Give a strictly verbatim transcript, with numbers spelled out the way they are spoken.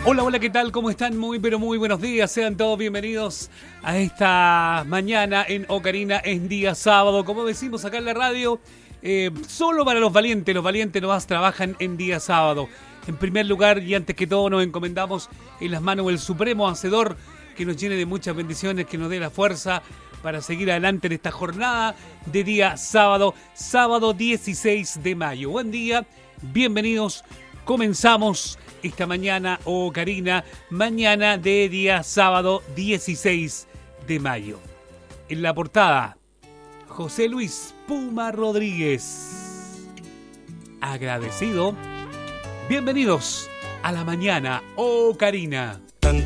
Hola, hola, ¿qué tal? ¿Cómo están? Muy, pero muy buenos días. Sean todos bienvenidos a esta mañana en Ocarina, en día sábado. Como decimos acá en la radio, eh, solo para los valientes. Los valientes nomás trabajan en día sábado. En primer lugar, y antes que todo, nos encomendamos en las manos del Supremo Hacedor, que nos llene de muchas bendiciones, que nos dé la fuerza para seguir adelante en esta jornada de día sábado, sábado dieciséis de mayo. Buen día, bienvenidos. Comenzamos esta mañana, Ocarina, mañana de día sábado dieciséis de mayo. En la portada, José Luis Puma Rodríguez. Agradecido. Bienvenidos a la mañana, Ocarina.